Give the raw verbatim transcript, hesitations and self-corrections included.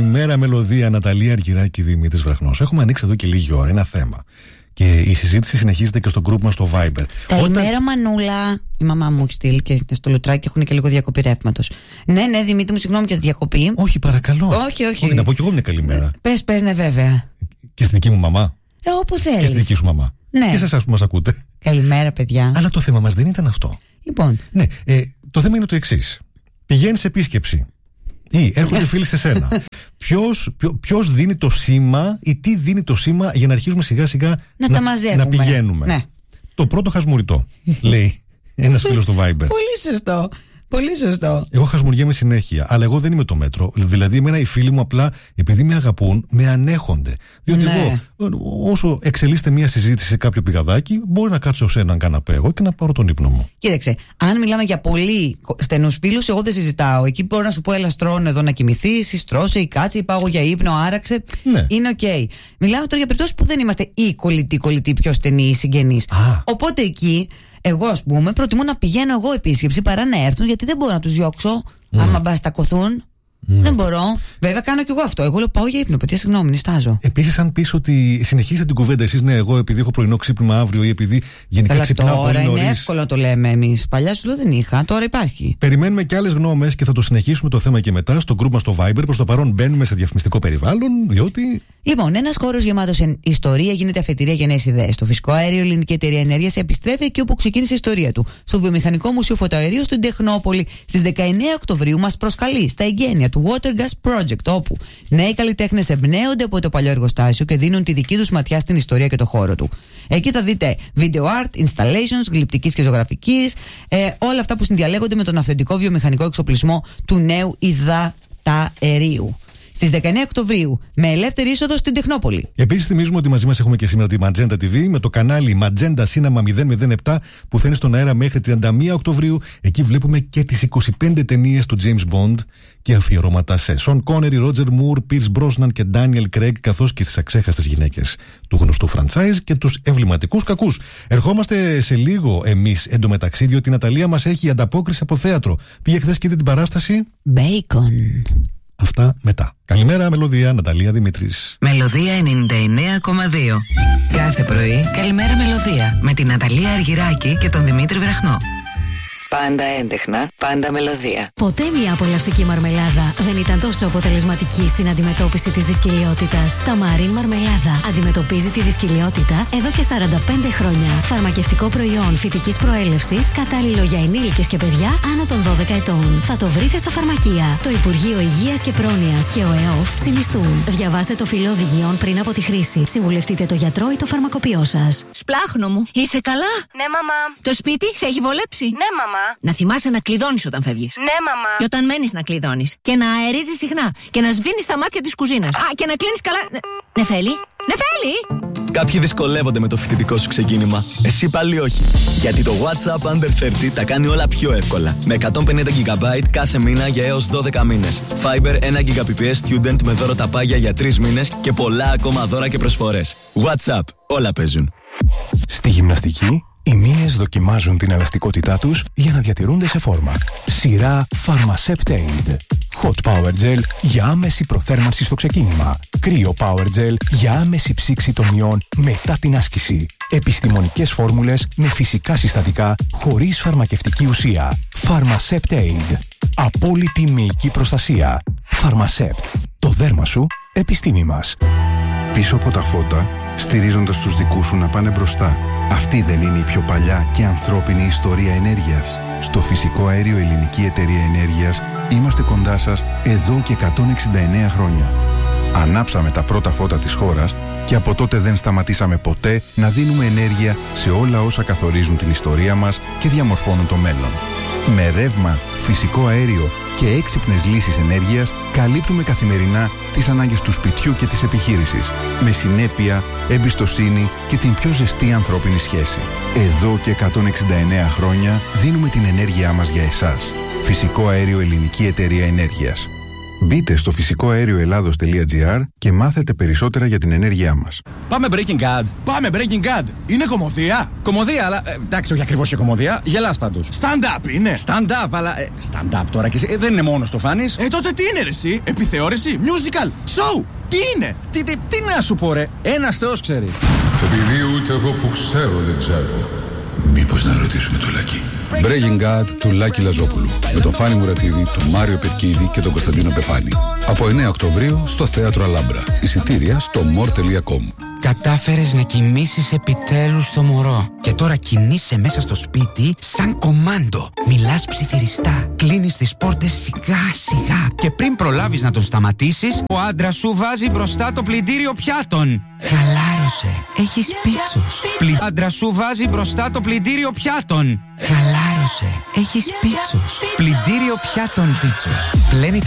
Καλημέρα, Μελωδία, Ναταλία Αργυράκη, Δημήτρης Βραχνός. Έχουμε ανοίξει εδώ και λίγη ώρα ένα θέμα. Και η συζήτηση συνεχίζεται και στο group μας στο Viber. Καλημέρα, Όταν... Μανούλα. Η μαμά μου έχει στείλει και στο λουτράκι έχουν και λίγο διακοπή ρεύματος. Ναι, ναι, Δημήτρη μου, συγγνώμη για τη διακοπή. Όχι, παρακαλώ. Όχι, όχι. Όχι, να πω κι εγώ μια καλημέρα. Πες, πες, ναι, βέβαια. Και στη δική μου μαμά. Ε, όπου θέλεις. Και στη δική σου μαμά. Ναι. Και σε εσάς που μας ακούτε. Καλημέρα, παιδιά. Αλλά το θέμα μας δεν ήταν αυτό. Λοιπόν. Ναι, ε, το θέμα είναι το εξής. Πηγαίνεις επίσκεψη. Ή έρχονται φίλοι σε σένα. Ποιος, ποιο, ποιος δίνει το σήμα ή τι δίνει το σήμα για να αρχίσουμε σιγά σιγά να, να, τα να πηγαίνουμε. Ναι. Το πρώτο χασμουριτό, λέει ένας φίλος στο Viber. Πολύ σωστό. Πολύ σωστό. Εγώ χασμουριέμαι συνέχεια, αλλά εγώ δεν είμαι το μέτρο. Δηλαδή, εμένα οι φίλοι μου απλά, επειδή με αγαπούν, με ανέχονται. Διότι ναι. εγώ, όσο εξελίσσεται μια συζήτηση σε κάποιο πηγαδάκι, μπορεί να κάτσω σε έναν καναπέ εγώ και να πάρω τον ύπνο μου. Κοίταξε, αν μιλάμε για πολύ στενούς φίλους, εγώ δεν συζητάω. Εκεί μπορώ να σου πω, έλα στρώνω εδώ να κοιμηθείς, ή στρώσε, ή κάτσε, ή πάω για ύπνο, άραξε. Ναι. Είναι οκ. Okay. Μιλάμε τώρα για περιπτώσεις που δεν είμαστε ή κολλητοί, κολλητοί, πιο στενοί ή συγγενείς. Οπότε εκεί. Εγώ, ας πούμε, προτιμώ να πηγαίνω εγώ επίσκεψη παρά να έρθουν, γιατί δεν μπορώ να τους διώξω. Mm. Άμα μπαστακωθούν. Mm. Δεν μπορώ. Βέβαια, κάνω κι εγώ αυτό. Εγώ λέω πάω για ύπνο. Παιδιά, συγγνώμη, νιστάζω. Επίσης, αν πεις ότι συνεχίζετε την κουβέντα εσείς, ναι, εγώ επειδή έχω πρωινό ξύπνημα αύριο ή επειδή γενικά Καλά, ξυπνάω πολύ νωρίς. Τώρα είναι εύκολο να το λέμε εμείς. Παλιά σου λέω δεν είχα, τώρα υπάρχει. Περιμένουμε και άλλες γνώμες και θα το συνεχίσουμε το θέμα και μετά στο group μας στο Viber. Προς το παρόν μπαίνουμε σε διαφημιστικό περιβάλλον, διότι. Λοιπόν, ένας χώρος γεμάτος ιστορία γίνεται αφετηρία για νέες ιδέες. Το φυσικό αέριο, η Ελληνική Εταιρεία Ενέργειας επιστρέφει εκεί όπου ξεκίνησε η ιστορία του. Στο Βιομηχανικό Μουσείο Φωτοαερίου στην Τεχνόπολη. Στις δεκαεννέα Οκτωβρίου μας προσκαλεί στα εγγένεια του Water Gas Project, όπου νέοι καλλιτέχνες εμπνέονται από το παλιό εργοστάσιο και δίνουν τη δική τους ματιά στην ιστορία και το χώρο του. Εκεί θα δείτε video art, installations, γλυπτικής και ζωγραφικής, ε, όλα αυτά που συνδιαλέγονται με τον αυθεντικό βιομηχανικό εξοπλισμό του νέου υδαταερίου. Στις δεκαεννέα Οκτωβρίου, με ελεύθερη είσοδο στην Τεχνόπολη. Επίσης, θυμίζουμε ότι μαζί μας έχουμε και σήμερα τη Magenta τι βι με το κανάλι Magenta Cinema μηδέν μηδέν επτά που θα είναι στον αέρα μέχρι τριάντα μία Οκτωβρίου. Εκεί βλέπουμε και τις είκοσι πέντε ταινίες του James Bond και αφιερώματα σε Sean Connery, Roger Moore, Pierce Brosnan και Daniel Craig, καθώς και στις αξέχαστες γυναίκες του γνωστού franchise και τους εμβληματικούς κακούς. Ερχόμαστε σε λίγο εμείς εντωμεταξύ, διότι η Ναταλία μας έχει ανταπόκριση από θέατρο. Πήγε χθες και είδε την παράσταση Bacon. Αυτά μετά. Καλημέρα, Μελωδία, Ναταλία Δημήτρης. Μελωδία ενενήντα εννέα κόμμα δύο. Κάθε πρωί, καλημέρα Μελωδία. Με την Ναταλία Αργυράκη και τον Δημήτρη Βραχνό. Πάντα έντεχνα, πάντα μελωδία. Ποτέ μια απολαυστική μαρμελάδα δεν ήταν τόσο αποτελεσματική στην αντιμετώπιση της δυσκολιότητας. Τα Μαρίν Μαρμελάδα αντιμετωπίζει τη δυσκολιότητα εδώ και σαράντα πέντε χρόνια. Φαρμακευτικό προϊόν φυτικής προέλευσης, κατάλληλο για ενήλικες και παιδιά άνω των δώδεκα ετών. Θα το βρείτε στα φαρμακεία. Το Υπουργείο Υγείας και Πρόνοιας και ο ΕΟΦ συνιστούν. Διαβάστε το φυλλό οδηγιών πριν από τη χρήση. Συμβουλευτείτε το γιατρό ή το φαρμακοποιό σας. Σπλάχνο μου, είσαι καλά? Ναι, μαμά. Το σπίτι σε έχει βολέψει? Ναι, μαμά. Να θυμάσαι να κλειδώνεις όταν φεύγεις. Ναι, μαμά. Και όταν μένεις να κλειδώνεις. Και να αερίζεις συχνά. Και να σβήνεις τα μάτια της κουζίνας. Α, και να κλείνεις καλά. Νεφέλη, Νεφέλη! Κάποιοι δυσκολεύονται με το φοιτητικό σου ξεκίνημα. Εσύ πάλι όχι. Γιατί το WhatsApp Under τριάντα τα κάνει όλα πιο εύκολα. Με εκατόν πενήντα τζι μπι κάθε μήνα για έως δώδεκα μήνες. Fiber ένα τζι μπι πι ες Student με δώρο τα πάγια για τρεις μήνες και πολλά ακόμα δώρα και προσφορές. WhatsApp. Όλα παίζουν. Στη γυμναστική, οι μύες δοκιμάζουν την ελαστικότητά τους για να διατηρούνται σε φόρμα. Σειρά Pharmacept-Aid. Hot Power Gel για άμεση προθέρμανση στο ξεκίνημα. Κρύο Power Gel για άμεση ψήξη των μυών μετά την άσκηση. Επιστημονικές φόρμουλες με φυσικά συστατικά χωρίς φαρμακευτική ουσία. Pharmacept-Aid. Απόλυτη μυϊκή προστασία. Pharmacept. Το δέρμα σου, επιστήμη μας. Πίσω από τα φώτα, στηρίζοντας τους δικούς σου να πάνε μπροστά. Αυτή δεν είναι η πιο παλιά και ανθρώπινη ιστορία ενέργειας? Στο Φυσικό Αέριο Ελληνική Εταιρεία Ενέργειας είμαστε κοντά σας εδώ και εκατόν εξήντα εννέα χρόνια. Ανάψαμε τα πρώτα φώτα της χώρας και από τότε δεν σταματήσαμε ποτέ να δίνουμε ενέργεια σε όλα όσα καθορίζουν την ιστορία μας και διαμορφώνουν το μέλλον. Με ρεύμα, φυσικό αέριο και έξυπνες λύσεις ενέργειας καλύπτουμε καθημερινά τις ανάγκες του σπιτιού και της επιχείρησης. Με συνέπεια, εμπιστοσύνη και την πιο ζεστή ανθρώπινη σχέση. Εδώ και εκατόν εξήντα εννέα χρόνια δίνουμε την ενέργειά μας για εσάς. Φυσικό Αέριο Ελληνική Εταιρεία Ενέργειας. Μπείτε στο φυσικό αέριο ελλάδος τελεία τζι άρ και μάθετε περισσότερα για την ενέργειά μας. Πάμε Breaking Bad. Πάμε Breaking Bad. Είναι κωμωδία. Κωμωδία, αλλά ε, εντάξει, όχι ακριβώς και κωμωδία. Γελάς πάντως. Stand-up είναι. Stand-up, αλλά. Ε, stand-up τώρα και εσύ. Ε, δεν είναι μόνο το φάνης. Ε, τότε τι είναι, ρε, εσύ. Επιθεώρηση, musical, show. Τι είναι. Τι, τι, τι να σου πω, ρε. Ένας Θεός ξέρει. Επειδή ούτε εγώ που ξέρω δεν ξέρω. Μήπως να ρωτήσουμε το Λάκη. Breaking Bad του Λάκη Λαζόπουλου. Με τον Φάνη Μουρατίδη, τον Μάριο Πετκίδη και τον Κωνσταντίνο Πεφάνη. Από εννέα Οκτωβρίου στο Θέατρο Αλάμπρα. Εισιτήρια στο more τελεία com. Κατάφερες να κοιμήσεις επιτέλους το μωρό. Και τώρα κινείσαι μέσα στο σπίτι σαν κομάντο. Μιλάς ψιθυριστά. Κλείνεις τις πόρτες σιγά σιγά. Και πριν προλάβεις να τον σταματήσεις, ο άντρας σου βάζει μπροστά το πλυντήριο πιάτων. Χαλάρωσε. Έχεις πίτσους. Πλη... άντρας σου βάζει μπροστά το πλυντήριο πιάτων. Χαλάρωσε. Έχεις πίτσους. Πλυντήριο πιάτων πίτσους. Πλένει τα